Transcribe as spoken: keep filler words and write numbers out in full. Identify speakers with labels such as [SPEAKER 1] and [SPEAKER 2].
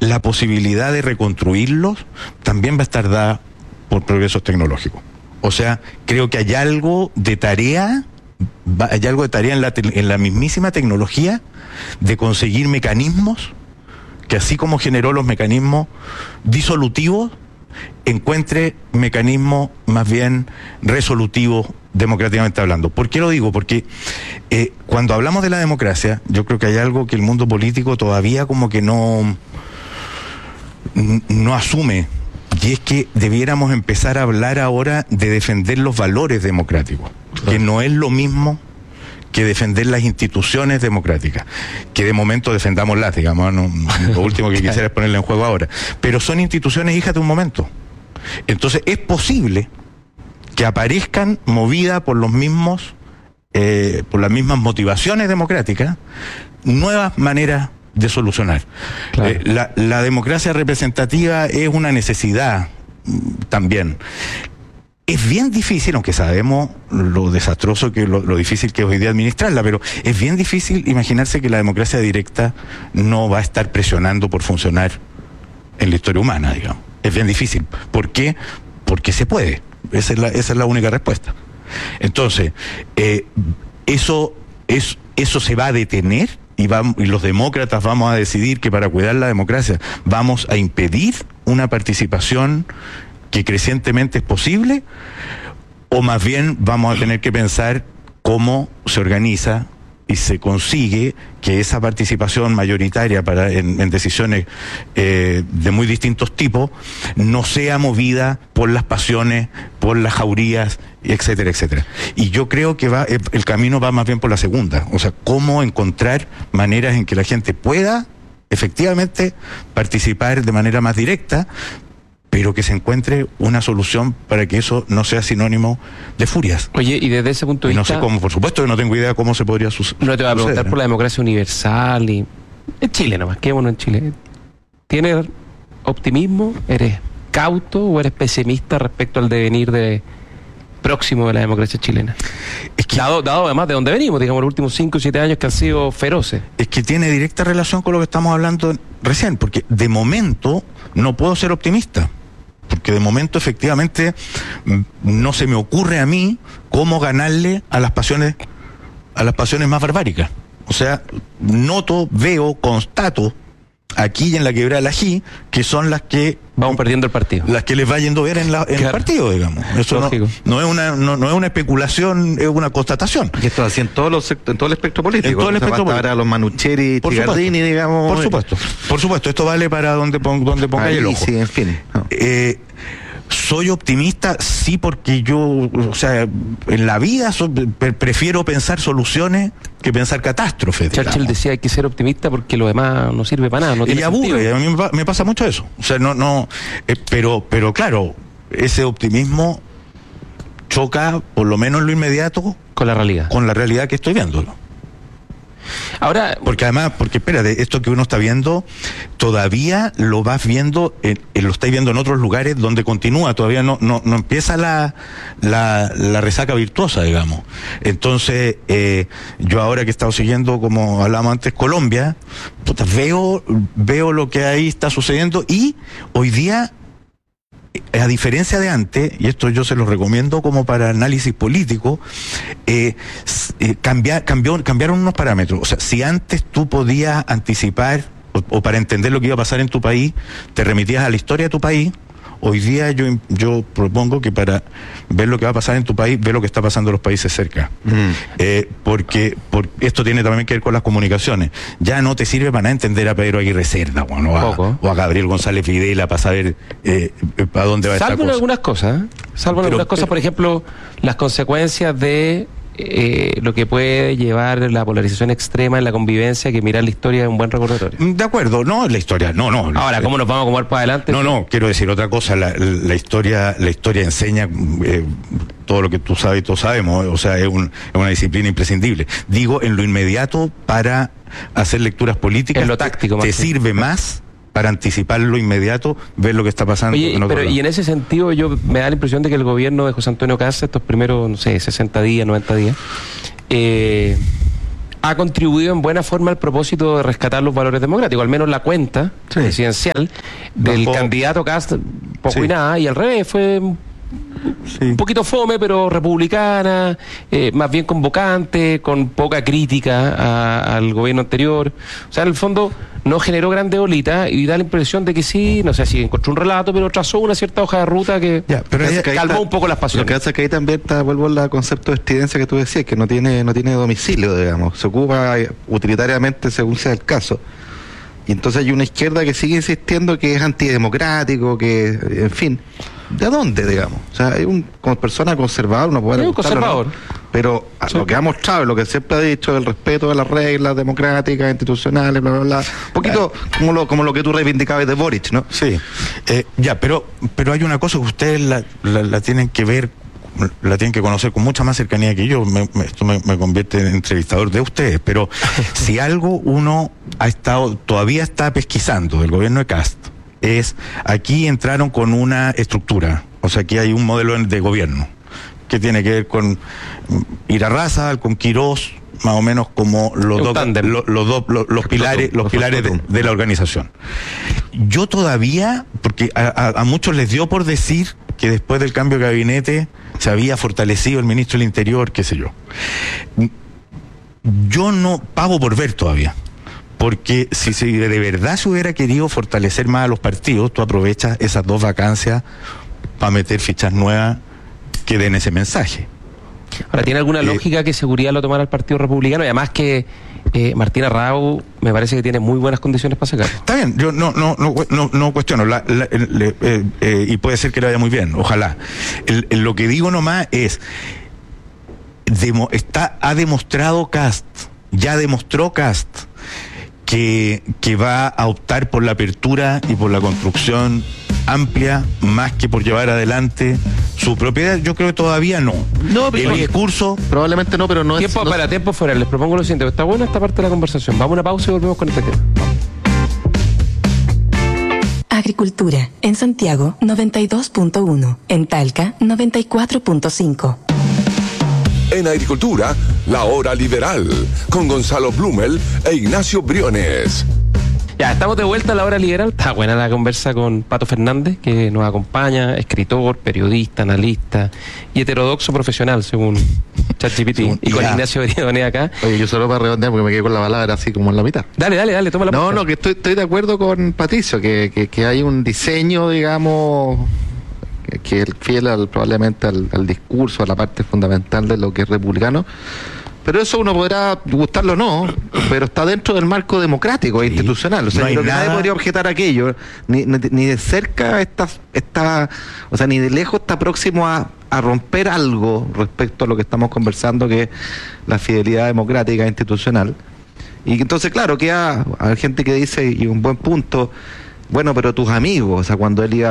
[SPEAKER 1] la posibilidad de reconstruirlos también va a estar dada por progresos tecnológicos. O sea, creo que hay algo de tarea, hay algo de tarea en la, en la mismísima tecnología de conseguir mecanismos que, así como generó los mecanismos disolutivos, encuentre mecanismos más bien resolutivos, democráticamente hablando. ¿Por qué lo digo? Porque eh, cuando hablamos de la democracia, yo creo que hay algo que el mundo político todavía como que no, no asume, y es que debiéramos empezar a hablar ahora de defender los valores democráticos, que no es lo mismo que defender las instituciones democráticas, que de momento defendámoslas, digamos, no, lo último que quisiera es ponerle en juego ahora, pero son instituciones hijas de un momento. Entonces es posible que aparezcan movidas por los mismos, eh, por las mismas motivaciones democráticas, nuevas maneras de solucionar. Claro. Eh, la, la democracia representativa es una necesidad también. Es bien difícil, aunque sabemos lo desastroso que lo, lo difícil que es hoy día administrarla, pero es bien difícil imaginarse que la democracia directa no va a estar presionando por funcionar en la historia humana, digamos. Es bien difícil. ¿Por qué? Porque se puede. Esa es la, esa es la única respuesta. Entonces, eh, eso, es, eso se va a detener y, vamos, y los demócratas vamos a decidir que para cuidar la democracia vamos a impedir una participación que crecientemente es posible, o más bien vamos a tener que pensar cómo se organiza y se consigue que esa participación mayoritaria para en, en decisiones eh, de muy distintos tipos no sea movida por las pasiones, por las jaurías, etcétera, etcétera. Y yo creo que va el camino va más bien por la segunda, o sea, cómo encontrar maneras en que la gente pueda efectivamente participar de manera más directa, pero que se encuentre una solución para que eso no sea sinónimo de furias.
[SPEAKER 2] Oye, y desde ese punto de
[SPEAKER 1] y
[SPEAKER 2] vista...
[SPEAKER 1] no sé cómo, por supuesto que no tengo idea cómo se podría suceder.
[SPEAKER 2] No te voy a preguntar por la democracia universal y... En Chile nomás, quedémonos en Chile. ¿Tienes optimismo? ¿Eres cauto o eres pesimista respecto al devenir de próximo de la democracia chilena?
[SPEAKER 1] Es que,
[SPEAKER 2] dado, dado además de dónde venimos, digamos, los últimos cinco o siete años que han sido feroces.
[SPEAKER 1] Es que tiene directa relación con lo que estamos hablando recién, porque de momento no puedo ser optimista. Porque de momento efectivamente no se me ocurre a mí cómo ganarle a las pasiones, a las pasiones más barbáricas. O sea, noto, veo, constato aquí y en la quebrada del Ají que son las que
[SPEAKER 2] vamos perdiendo el partido,
[SPEAKER 1] las que les va yendo bien en, la, en claro. el partido, digamos. Eso no, no es una no, no es una especulación, es una constatación.
[SPEAKER 3] Y esto así en todos los en todo el espectro político. En
[SPEAKER 1] todo el espectro político.
[SPEAKER 3] Para los Manucheri, Tigardini, digamos.
[SPEAKER 1] Por supuesto, por supuesto. Esto vale para donde pon, donde ponga el ojo.
[SPEAKER 3] Sí, en fin. No.
[SPEAKER 1] Eh, Soy optimista, sí, porque yo, o sea, en la vida so, pre prefiero pensar soluciones que pensar catástrofes.
[SPEAKER 2] Churchill digamos. Decía hay que ser optimista porque lo demás no sirve para nada. No
[SPEAKER 1] y aburre, a mí me, me pasa mucho eso. O sea, no, no, eh, pero, pero claro, ese optimismo choca, por lo menos en lo inmediato,
[SPEAKER 2] con la realidad.
[SPEAKER 1] Con la realidad que estoy viendo.
[SPEAKER 2] Ahora,
[SPEAKER 1] porque además, porque espérate, esto que uno está viendo, todavía lo vas viendo, en, en, lo estáis viendo en otros lugares donde continúa, todavía no, no, no empieza la, la, la resaca virtuosa, digamos. Entonces, eh, yo ahora que he estado siguiendo, como hablábamos antes, Colombia, puta, veo, veo lo que ahí está sucediendo y hoy día, a diferencia de antes, y esto yo se lo recomiendo como para análisis político, eh, eh, cambiar, cambió, cambiaron unos parámetros. O sea, si antes tú podías anticipar, o, o para entender lo que iba a pasar en tu país, te remitías a la historia de tu país, hoy día yo, yo propongo que para ver lo que va a pasar en tu país, ve lo que está pasando en los países cerca. Mm. Eh, porque, porque esto tiene también que ver con las comunicaciones. Ya no te sirve para nada entender a Pedro Aguirre Cerda, bueno, o, a, o a Gabriel González Videla para saber eh, para dónde va esta cosa.
[SPEAKER 2] Salvo en algunas cosas, ¿eh? Salvo en algunas cosas, por ejemplo, las consecuencias de Eh, lo que puede llevar la polarización extrema en la convivencia, que mirar la historia es un buen recordatorio.
[SPEAKER 1] De acuerdo, no, la historia, no, no.
[SPEAKER 2] Ahora, ¿cómo nos vamos a acomodar para adelante?
[SPEAKER 1] No, no, quiero decir otra cosa, la, la historia la historia enseña eh, todo lo que tú sabes y todos sabemos, o sea, es, un, es una disciplina imprescindible. Digo, en lo inmediato, para hacer lecturas políticas,
[SPEAKER 2] en lo táctico,
[SPEAKER 1] te, te sirve más para anticipar lo inmediato, ver lo que está pasando.
[SPEAKER 2] Oye,
[SPEAKER 1] en otro
[SPEAKER 2] pero
[SPEAKER 1] lado.
[SPEAKER 2] Y en ese sentido yo me da la impresión de que el gobierno de José Antonio Caz, estos primeros, no sé, sesenta días, noventa días, eh, ha contribuido en buena forma al propósito de rescatar los valores democráticos, al menos la cuenta
[SPEAKER 1] Sí.
[SPEAKER 2] presidencial del
[SPEAKER 1] Bajó.
[SPEAKER 2] candidato Kast, poco
[SPEAKER 1] Sí.
[SPEAKER 2] y nada, y al revés, fue
[SPEAKER 1] Sí.
[SPEAKER 2] un poquito fome, pero republicana, eh, más bien convocante, con poca crítica a- al gobierno anterior. O sea, en el fondo no generó grandes olitas y da la impresión de que sí, no sé si encontró un relato, pero trazó una cierta hoja de ruta que
[SPEAKER 1] Ya, pero
[SPEAKER 3] Pasa
[SPEAKER 1] ahí-
[SPEAKER 3] que ahí
[SPEAKER 2] calmó
[SPEAKER 3] está-
[SPEAKER 2] un poco las
[SPEAKER 3] Lo
[SPEAKER 2] pasiones.
[SPEAKER 3] que pasa es que ahí también está, vuelvo al concepto de estridencia que tú decías, que no tiene, no tiene domicilio, digamos. Se ocupa eh, utilitariamente según sea el caso. Y entonces hay una izquierda que sigue insistiendo que es antidemocrático, que, en fin, ¿de dónde, digamos? O sea, hay un, como persona conservadora, uno puede
[SPEAKER 2] Es un
[SPEAKER 3] gustarlo, ¿no?
[SPEAKER 2] conservador.
[SPEAKER 3] Pero a
[SPEAKER 2] Sí.
[SPEAKER 3] lo que ha mostrado, lo que siempre ha dicho, el respeto de las reglas democráticas, institucionales, bla, bla, bla. Un poquito como lo, como lo que tú reivindicabas de Boric, ¿no?
[SPEAKER 1] Sí, eh, ya, pero pero hay una cosa que ustedes la, la, la tienen que ver, la tienen que conocer con mucha más cercanía que yo. Me- me- esto me, me convierte en entrevistador de ustedes, pero si algo uno ha estado, todavía está pesquisando del gobierno de Kast, es aquí entraron con una estructura, o sea, aquí hay un modelo de gobierno que tiene que ver con mm, Irarrázaval, con Quirós, más o menos como los
[SPEAKER 2] Un
[SPEAKER 1] dos,
[SPEAKER 2] tándem.
[SPEAKER 1] lo- los, dos los, los pilares, los
[SPEAKER 3] los
[SPEAKER 1] pilares de,
[SPEAKER 3] factotum.
[SPEAKER 1] de la organización. Yo todavía, porque a, a- a muchos les dio por decir que después del cambio de gabinete se había fortalecido el ministro del Interior, qué sé yo. Yo no pago por ver todavía. Porque si, si de verdad se hubiera querido fortalecer más a los partidos, tú aprovechas esas dos vacancias para meter fichas nuevas que den ese mensaje.
[SPEAKER 2] Ahora, ¿tiene alguna
[SPEAKER 1] Eh,
[SPEAKER 2] lógica que seguridad lo tomara el Partido Republicano? Y además que eh, Martín Arrau me parece que tiene muy buenas condiciones para sacar.
[SPEAKER 1] Está bien, yo no no no, no, no cuestiono, la- la- el- le- eh, eh, y puede ser que le vaya muy bien, ojalá. El- el- lo que digo nomás es, demo- está, ha demostrado Kast, ya demostró Kast, que, que va a optar por la apertura y por la construcción amplia, más que por llevar adelante su propiedad. Yo creo que todavía no.
[SPEAKER 3] No, pero-
[SPEAKER 1] el discurso...
[SPEAKER 3] Probablemente no, pero no
[SPEAKER 2] Tiempo
[SPEAKER 3] es... no-
[SPEAKER 2] para tiempo fuera. Les propongo lo siguiente. Está buena esta parte de la conversación. Vamos a una pausa y volvemos con este tema.
[SPEAKER 4] Agricultura. En Santiago, noventa y dos punto uno. En Talca, noventa y cuatro punto cinco.
[SPEAKER 5] En Agricultura, la hora liberal, con Gonzalo Blumel e Ignacio Briones.
[SPEAKER 2] Ya, estamos de vuelta a la hora liberal. Está buena la conversa con Pato Fernández, que nos acompaña, escritor, periodista, analista y heterodoxo profesional, según ChatGPT.
[SPEAKER 1] Según
[SPEAKER 2] Y con
[SPEAKER 1] I A.
[SPEAKER 2] Ignacio Briones acá.
[SPEAKER 3] Oye, yo solo para redondear porque me quedé con la palabra así como en la mitad.
[SPEAKER 2] Dale, dale, dale, toma la
[SPEAKER 3] No,
[SPEAKER 2] posta.
[SPEAKER 3] no, que estoy, estoy de acuerdo con Patricio, que, que, que hay un diseño, digamos, que, que es fiel al, probablemente al, al discurso, a la parte fundamental de lo que es republicano. Pero eso uno podrá gustarlo o no, pero está dentro del marco democrático e institucional. O sea,
[SPEAKER 1] No hay
[SPEAKER 3] yo creo que nadie
[SPEAKER 1] nada-
[SPEAKER 3] podría objetar aquello, ni, ni, ni de cerca está, está, o sea, ni de lejos está próximo a, a romper algo respecto a lo que estamos conversando, que es la fidelidad democrática e institucional. Y entonces, claro, queda hay gente que dice, y un buen punto, bueno, pero tus amigos, o sea, cuando él iba